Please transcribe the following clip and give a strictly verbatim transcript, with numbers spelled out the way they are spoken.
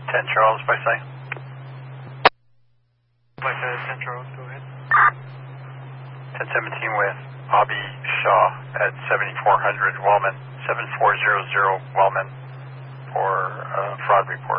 ten Charles by site. Like uh, ten Charles, go ahead. ten seventeen with Bobby Shaw at seventy-four hundred Wellman, seven four zero zero Wellman for uh, fraud report.